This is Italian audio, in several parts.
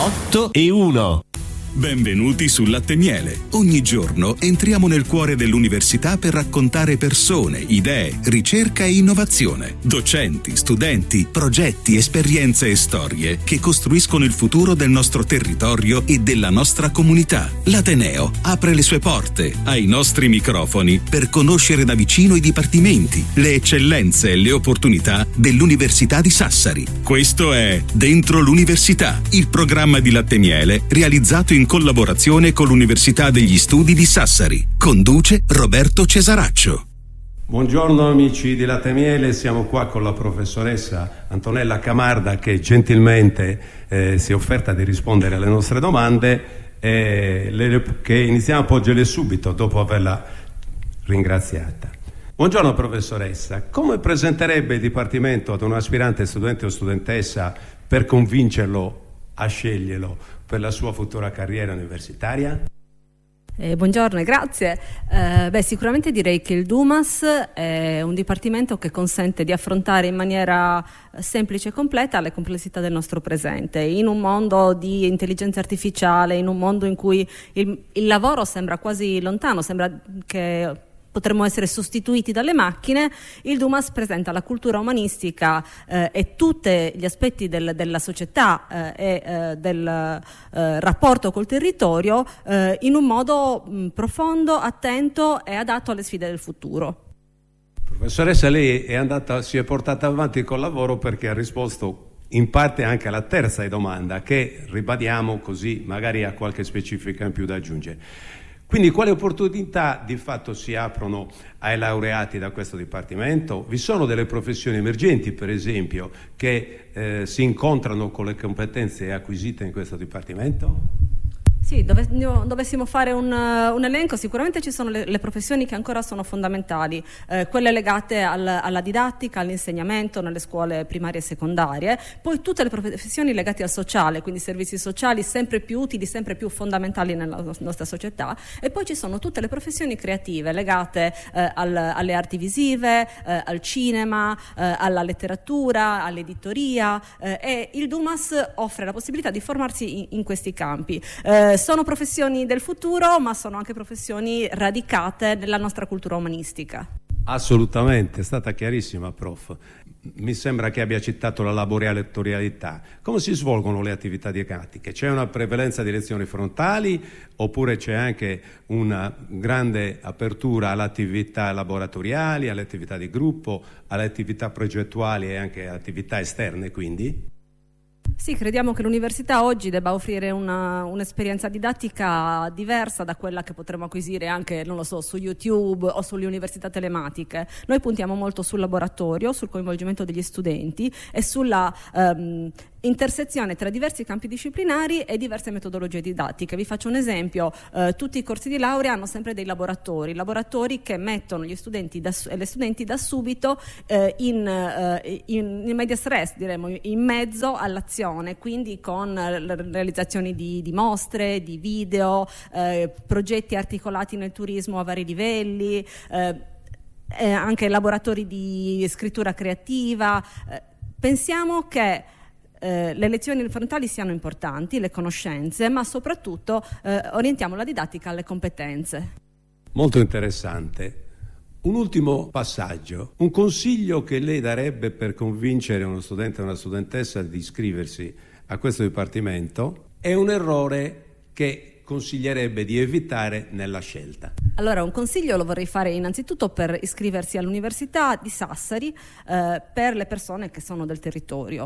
8:1. Benvenuti sul Latte Miele. Ogni giorno entriamo nel cuore dell'università per raccontare persone, idee, ricerca e innovazione. Docenti, studenti, progetti, esperienze e storie che costruiscono il futuro del nostro territorio e della nostra comunità. L'Ateneo apre le sue porte ai nostri microfoni per conoscere da vicino i dipartimenti, le eccellenze e le opportunità dell'Università di Sassari. Questo è Dentro l'Università, il programma di Latte Miele realizzato in collaborazione con l'Università degli Studi di Sassari. Conduce Roberto Cesaraccio. Buongiorno amici di Latte Miele, siamo qua con la professoressa Antonella Camarda che gentilmente si è offerta di rispondere alle nostre domande che iniziamo a poggiare subito dopo averla ringraziata. Buongiorno professoressa, come presenterebbe il Dipartimento ad un aspirante studente o studentessa per convincerlo a sceglierlo per la sua futura carriera universitaria? Buongiorno e grazie. Sicuramente direi che il DUMAS è un dipartimento che consente di affrontare in maniera semplice e completa le complessità del nostro presente. In un mondo di intelligenza artificiale, in un mondo in cui il lavoro sembra quasi lontano, sembra che potremmo essere sostituiti dalle macchine, il DUMAS presenta la cultura umanistica e tutti gli aspetti della società e del rapporto col territorio in un modo profondo, attento e adatto alle sfide del futuro. Professoressa, lei si è portata avanti col lavoro perché ha risposto in parte anche alla terza domanda, che ribadiamo così magari ha qualche specifica in più da aggiungere. Quindi quali opportunità di fatto si aprono ai laureati da questo Dipartimento? Vi sono delle professioni emergenti, per esempio, che si incontrano con le competenze acquisite in questo Dipartimento? Sì, dovessimo fare un elenco, sicuramente ci sono le professioni che ancora sono fondamentali, quelle legate alla didattica, all'insegnamento nelle scuole primarie e secondarie, poi tutte le professioni legate al sociale, quindi servizi sociali sempre più utili, sempre più fondamentali nella nostra società, e poi ci sono tutte le professioni creative legate alle arti visive, al cinema, alla letteratura, all'editoria, e il DUMAS offre la possibilità di formarsi in questi campi. Sono professioni del futuro, ma sono anche professioni radicate nella nostra cultura umanistica. Assolutamente, è stata chiarissima, prof. Mi sembra che abbia citato la laboratorialità. Come si svolgono le attività didattiche? C'è una prevalenza di lezioni frontali oppure c'è anche una grande apertura alle attività laboratoriali, alle attività di gruppo, alle attività progettuali e anche alle attività esterne, quindi? Sì, crediamo che l'università oggi debba offrire un'esperienza didattica diversa da quella che potremmo acquisire anche, non lo so, su YouTube o sulle università telematiche. Noi puntiamo molto sul laboratorio, sul coinvolgimento degli studenti e sulla intersezione tra diversi campi disciplinari e diverse metodologie didattiche. Vi faccio un esempio: tutti i corsi di laurea hanno sempre dei laboratori che mettono gli studenti e le studenti da subito in medias res, diremmo, in mezzo all'azione, quindi con realizzazioni di mostre, di video, progetti articolati nel turismo a vari livelli, anche laboratori di scrittura creativa. Pensiamo che le lezioni frontali siano importanti, le conoscenze, ma soprattutto orientiamo la didattica alle competenze. Molto interessante. Un ultimo passaggio, un consiglio che lei darebbe per convincere uno studente o una studentessa di iscriversi a questo dipartimento è un errore che consiglierebbe di evitare nella scelta. Allora, un consiglio lo vorrei fare innanzitutto per iscriversi all'Università di Sassari per le persone che sono del territorio.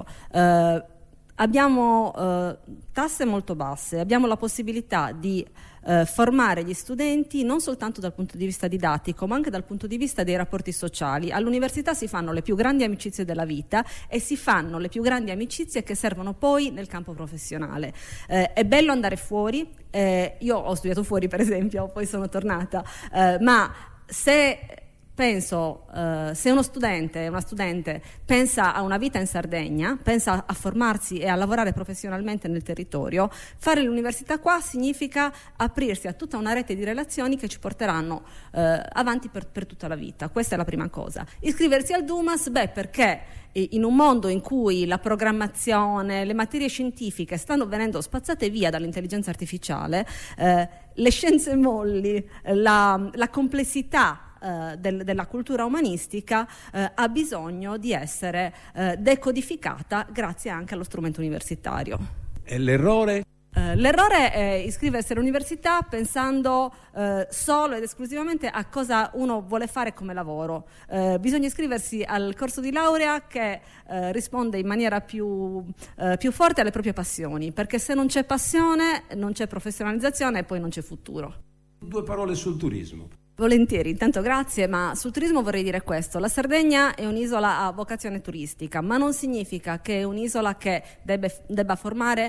Abbiamo tasse molto basse, abbiamo la possibilità di formare gli studenti non soltanto dal punto di vista didattico, ma anche dal punto di vista dei rapporti sociali. All'università si fanno le più grandi amicizie della vita e si fanno le più grandi amicizie che servono poi nel campo professionale. È bello andare fuori, io ho studiato fuori per esempio, poi sono tornata, ma se penso, se uno studente, una studente pensa a una vita in Sardegna, pensa a formarsi e a lavorare professionalmente nel territorio, fare l'università qua significa aprirsi a tutta una rete di relazioni che ci porteranno avanti per tutta la vita. Questa è la prima cosa. Iscriversi al Dumas, perché in un mondo in cui la programmazione, le materie scientifiche stanno venendo spazzate via dall'intelligenza artificiale, le scienze molli, la complessità della cultura umanistica ha bisogno di essere decodificata grazie anche allo strumento universitario. E l'errore? L'errore è iscriversi all'università pensando solo ed esclusivamente a cosa uno vuole fare come lavoro. Bisogna iscriversi al corso di laurea che risponde in maniera più forte alle proprie passioni, perché se non c'è passione non c'è professionalizzazione e poi non c'è futuro. 2 parole sul turismo. Volentieri, intanto grazie, ma sul turismo vorrei dire questo: la Sardegna è un'isola a vocazione turistica, ma non significa che è un'isola che debba formare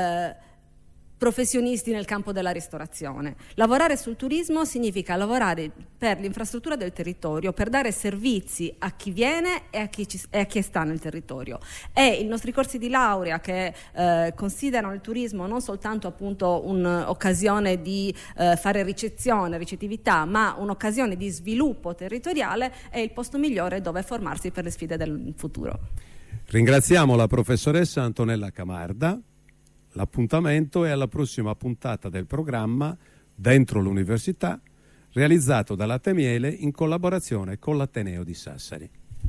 professionisti nel campo della ristorazione. Lavorare sul turismo significa lavorare per l'infrastruttura del territorio, per dare servizi a chi viene e a chi sta nel territorio. E i nostri corsi di laurea che considerano il turismo non soltanto appunto un'occasione di fare ricettività, ma un'occasione di sviluppo territoriale, è il posto migliore dove formarsi per le sfide del futuro. Ringraziamo la professoressa Antonella Camarda. L'appuntamento è alla prossima puntata del programma Dentro l'Università, realizzato dall'Latte Miele in collaborazione con l'Ateneo di Sassari.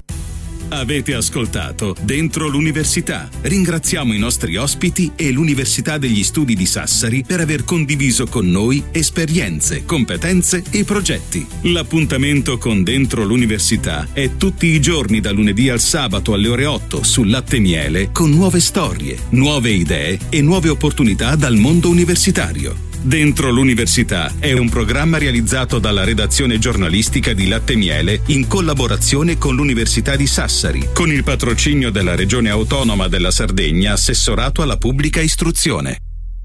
Avete ascoltato Dentro l'Università. Ringraziamo i nostri ospiti e l'Università degli Studi di Sassari per aver condiviso con noi esperienze, competenze e progetti. L'appuntamento con Dentro l'Università è tutti i giorni da lunedì al sabato alle ore 8 su Latte Miele, con nuove storie, nuove idee e nuove opportunità dal mondo universitario. Dentro l'Università è un programma realizzato dalla redazione giornalistica di Latte Miele in collaborazione con l'Università di Sassari, con il patrocinio della Regione Autonoma della Sardegna, assessorato alla pubblica istruzione.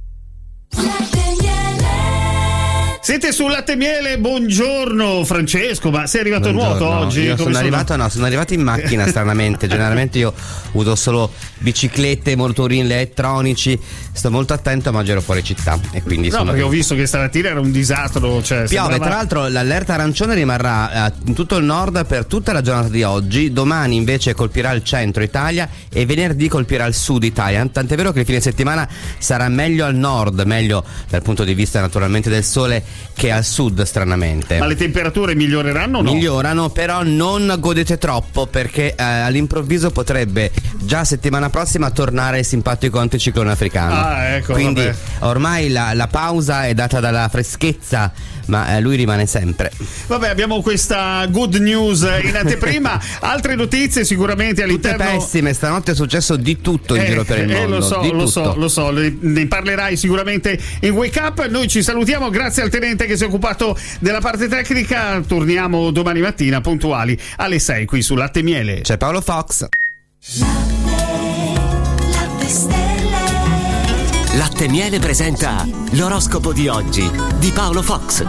Siete sul Latte Miele, buongiorno Francesco, ma sei arrivato a nuoto oggi? Io sono arrivato in macchina stranamente, generalmente io uso solo biciclette, motorini elettronici, sto molto attento a mangiare fuori città e quindi perché ho visto che stamattina era un disastro, piove, tra l'altro l'allerta arancione rimarrà in tutto il nord per tutta la giornata di oggi, domani invece colpirà il centro Italia e venerdì colpirà il sud Italia, tant'è vero che il fine settimana sarà meglio al nord, meglio dal punto di vista naturalmente del sole che al sud stranamente. Ma le temperature miglioreranno o no? Migliorano, però non godete troppo perché all'improvviso potrebbe già settimana prossima tornare il simpatico anticiclone africano. Ecco, quindi vabbè. Ormai la pausa è data dalla freschezza, ma lui rimane sempre. Vabbè, abbiamo questa good news in anteprima. Altre notizie sicuramente all'interno. Tutte pessime, stanotte è successo di tutto in giro per il mondo. Lo so, ne parlerai sicuramente in Wake Up. Noi ci salutiamo, grazie al tenente che si è occupato della parte tecnica. Torniamo domani mattina puntuali alle 6 qui su Latte Miele. C'è Paolo Fox. Latte Miele presenta l'oroscopo di oggi di Paolo Fox.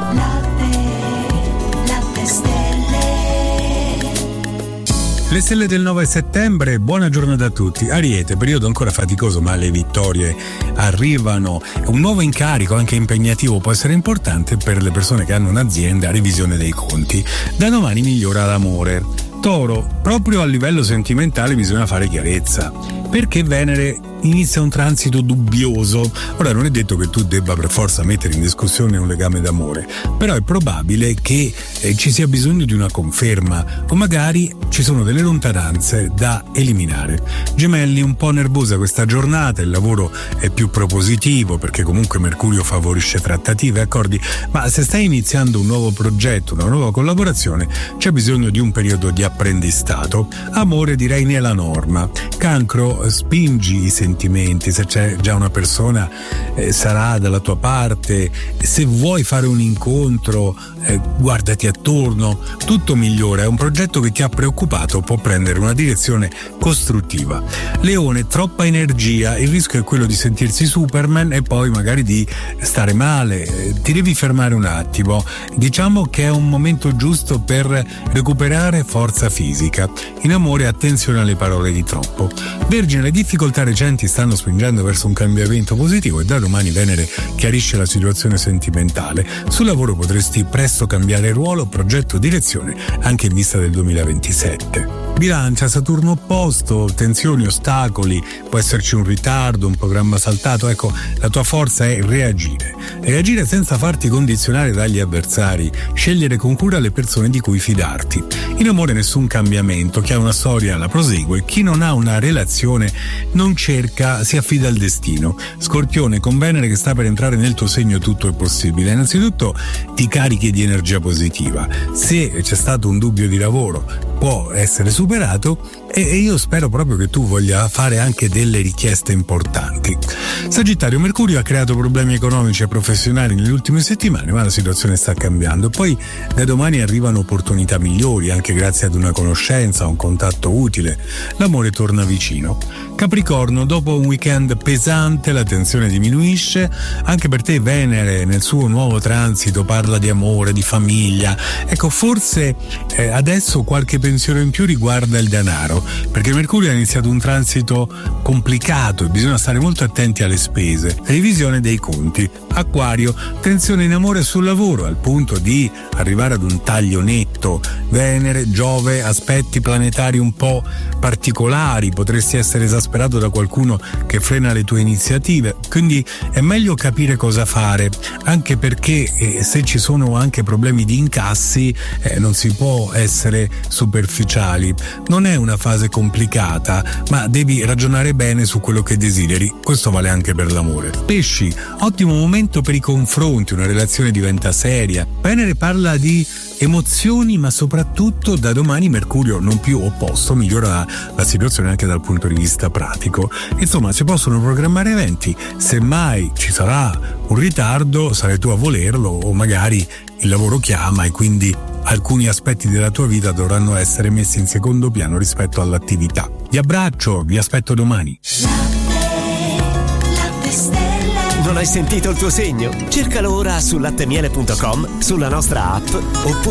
Le stelle del 9 settembre, buona giornata a tutti. Ariete, periodo ancora faticoso ma le vittorie arrivano. Un nuovo incarico anche impegnativo può essere importante per le persone che hanno un'azienda, revisione dei conti. Da domani migliora l'amore. Toro, proprio a livello sentimentale bisogna fare chiarezza, perché Venere inizia un transito dubbioso. Ora non è detto che tu debba per forza mettere in discussione un legame d'amore, però è probabile che ci sia bisogno di una conferma o magari ci sono delle lontananze da eliminare. Gemelli, un po' nervosa questa giornata, il lavoro è più propositivo perché comunque Mercurio favorisce trattative e accordi, ma se stai iniziando un nuovo progetto, una nuova collaborazione, c'è bisogno di un periodo di apprendistato. Amore direi nella norma. Cancro, spingi i sentimenti, se c'è già una persona sarà dalla tua parte, se vuoi fare un incontro guardati attorno, tutto migliora. È un progetto che ti ha preoccupato, può prendere una direzione costruttiva. Leone, troppa energia, il rischio è quello di sentirsi Superman e poi magari di stare male, ti devi fermare un attimo. Diciamo che è un momento giusto per recuperare forza fisica. In amore attenzione alle parole di troppo. Vergine, le difficoltà recenti stanno spingendo verso un cambiamento positivo e da domani Venere chiarisce la situazione sentimentale. Sul lavoro potresti presto cambiare ruolo, progetto, direzione, anche in vista del 2027. Bilancia, Saturno opposto, tensioni, ostacoli, può esserci un ritardo, un programma saltato. Ecco, la tua forza è reagire senza farti condizionare dagli avversari, scegliere con cura le persone di cui fidarti. In amore nessun cambiamento, chi ha una storia la prosegue, chi non ha una relazione non cerca, si affida al destino. Scorpione, con Venere che sta per entrare nel tuo segno tutto è possibile. Innanzitutto ti carichi di energia positiva, se c'è stato un dubbio di lavoro può essere superato e io spero proprio che tu voglia fare anche delle richieste importanti. Sagittario, Mercurio ha creato problemi economici e professionali nelle ultime settimane, ma la situazione sta cambiando. Poi da domani arrivano opportunità migliori, anche grazie ad una conoscenza, un contatto utile. L'amore torna vicino. Capricorno, dopo un weekend pesante la tensione diminuisce, anche per te Venere nel suo nuovo transito parla di amore, di famiglia. Ecco, forse adesso qualche pensiero in più riguarda il denaro, perché Mercurio ha iniziato un transito complicato e bisogna stare molto attenti alle spese. Revisione dei conti. Acquario, tensione in amore e sul lavoro al punto di arrivare ad un taglio netto. Venere, Giove, aspetti planetari un po' particolari, potresti essere esasperato da qualcuno che frena le tue iniziative, quindi è meglio capire cosa fare, anche perché se ci sono anche problemi di incassi non si può essere superficiali. Non è una fase complicata, ma devi ragionare bene su quello che desideri. Questo vale anche per l'amore. Pesci, ottimo momento per i confronti, una relazione diventa seria. Venere parla di emozioni, ma soprattutto da domani Mercurio non più opposto migliora la situazione anche dal punto di vista pratico. Insomma, si possono programmare eventi, semmai ci sarà un ritardo sarai tu a volerlo o magari il lavoro chiama e quindi alcuni aspetti della tua vita dovranno essere messi in secondo piano rispetto all'attività. Vi abbraccio, vi aspetto domani. Non hai sentito il tuo segno? Cercalo ora su lattemiele.com, sulla nostra app oppure